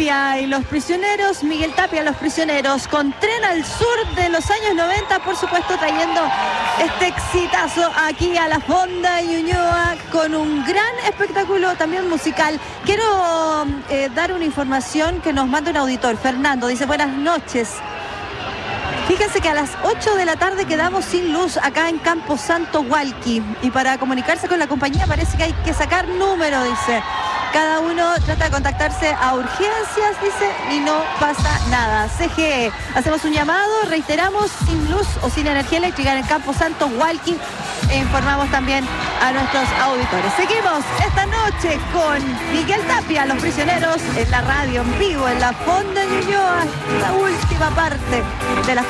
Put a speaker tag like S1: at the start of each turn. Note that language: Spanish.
S1: Tapia y los prisioneros, Miguel Tapia, los prisioneros, con Tren al Sur de los años 90, por supuesto, trayendo este exitazo aquí a la Fonda Ñuñoa con un gran espectáculo también musical. Quiero dar una información que nos manda un auditor, Fernando, dice: buenas noches. Fíjense que a las 8 de la tarde quedamos sin luz acá en Campo Santo, Hualqui. Y para comunicarse con la compañía parece que hay que sacar número, dice. Cada uno trata de contactarse a urgencias, dice, y no pasa nada. CGE, hacemos un llamado, reiteramos, sin luz o sin energía eléctrica en el Campo Santo, Hualqui. E informamos también a nuestros auditores. Seguimos esta noche con Miguel Tapia, los prisioneros, en la radio, en vivo, en la Fonda Ñuñoa, la última parte de la